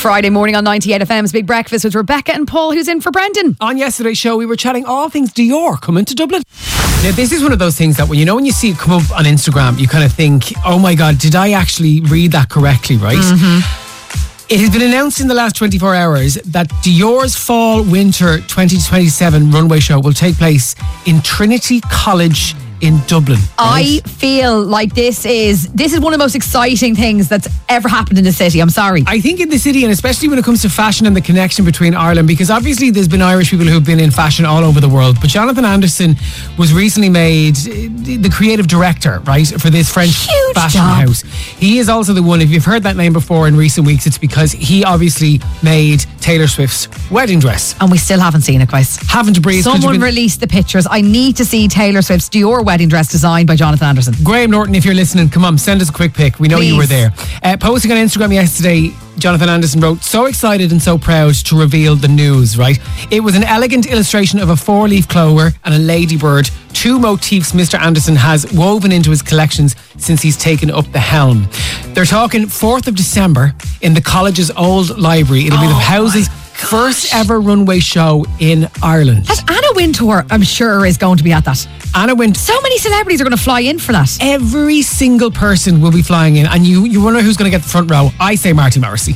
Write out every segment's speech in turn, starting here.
Friday morning on 98 FM's Big Breakfast with Rebecca and Paul, who's in for Brendan. On yesterday's show, we were chatting all things Dior coming to Dublin. Now, this is one of those things that when you see it come up on Instagram, you kind of think, oh my God, did I actually read that correctly, right? Mm-hmm. It has been announced in the last 24 hours that Dior's Fall-Winter 2027 runway show will take place in Trinity College in Dublin. Right? I feel like this is one of the most exciting things that's ever happened in the city. I'm sorry. I think in the city, and especially when it comes to fashion and the connection between Ireland, because obviously there's been Irish people who've been in fashion all over the world, but Jonathan Anderson was recently made the creative director, right, for this French fashion house. He is also the one, if you've heard that name before in recent weeks, it's because he obviously made Taylor Swift's wedding dress. And we still haven't seen it, guys. Haven't breathed. Someone released the pictures. I need to see Taylor Swift's Dior wedding dress designed by Jonathan Anderson. Graham Norton, if you're listening, come on, send us a quick pic. We know you were there. Posting on Instagram yesterday, Jonathan Anderson wrote, "So excited and so proud to reveal the news," right? It was an elegant illustration of a 4-leaf clover and a ladybird, two motifs Mr. Anderson has woven into his collections since he's taken up the helm. They're talking 4th of December in the college's old library. It'll be the house's first ever runway show in Ireland. And Anna Wintour, I'm sure, is going to be at that. Anna Wintour. So many celebrities are going to fly in for that. Every single person will be flying in, and you wonder who's going to get the front row. I say Marty Morrissey.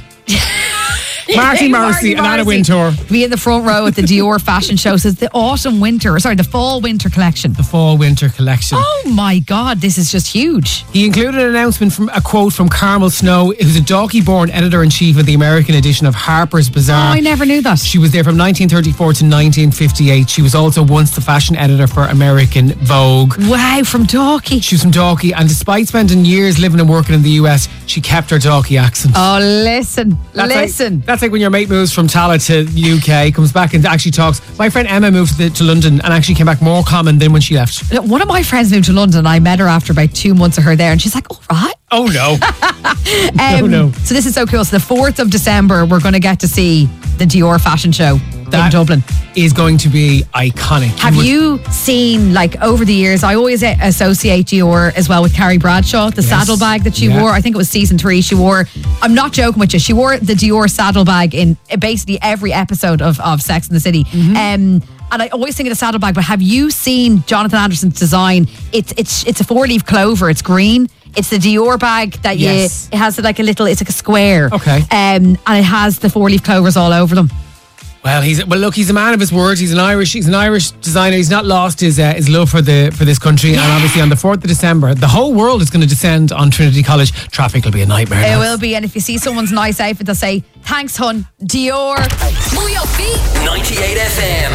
Marty Morrissey and Anna Wintour. Be in the front row at the Dior fashion show. Says the the fall-winter collection. The fall-winter collection. Oh my God, this is just huge. He included an announcement from a quote from Carmel Snow, who's a Dalkey-born editor-in-chief of the American edition of Harper's Bazaar. Oh, I never knew that. She was there from 1934 to 1958. She was also once the fashion editor for American Vogue. Wow, from Dalkey. She was from Dalkey, and despite spending years living and working in the US, she kept her Dalkey accent. Oh, listen. That's like when your mate moves from Tala to UK, comes back and actually talks. My friend Emma moved to London and actually came back more common than when she left. One of my friends moved to London. I met her after about 2 months of her there, and she's like, "All right." Oh no. No. So this is so cool. So the 4th of December, we're going to get to see the Dior fashion show in Dublin. Is going to be iconic. Have you seen, like, over the years, I always associate Dior as well with Carrie Bradshaw, the saddlebag that she wore. I think it was season 3. She wore, I'm not joking with you, she wore the Dior saddlebag in basically every episode of Sex and the City. Mm-hmm. And I always think of the saddlebag, but have you seen Jonathan Anderson's design? It's a 4-leaf clover. It's green. It's the Dior bag that it has like it's like a square. Okay. And it has the 4-leaf clovers all over them. Well, he's a man of his word. He's an Irish designer. He's not lost his love for this country. And obviously on the 4th of December, the whole world is going to descend on Trinity College. Traffic will be a nightmare. It will be. And if you see someone's nice outfit, they'll say, "Thanks, hun, Dior." Move your feet. 98 FM.